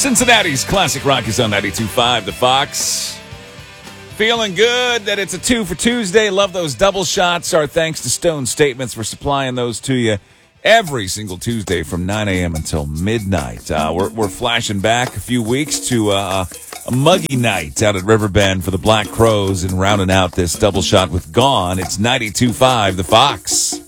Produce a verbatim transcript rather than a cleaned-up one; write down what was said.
Cincinnati's Classic Rock is on ninety-two point five, The Fox. Feeling good that it's a two for Tuesday. Love those double shots. Our thanks to Stone Statements for supplying those to you every single Tuesday from nine a.m. until midnight. Uh, we're, we're flashing back a few weeks to uh, a muggy night out at Riverbend for the Black Crows and rounding out this double shot with Gone. It's ninety-two point five, The Fox.